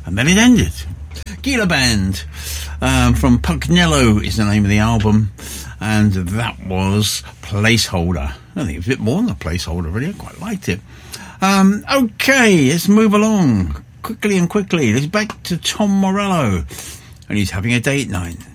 And then it ended. Gila Band from Pugnello is the name of the album, and that was Placeholder. I think it was a bit more than a placeholder, really. I quite liked it. Okay, let's move along quickly. Let's back to Tom Morello, and he's having a date night.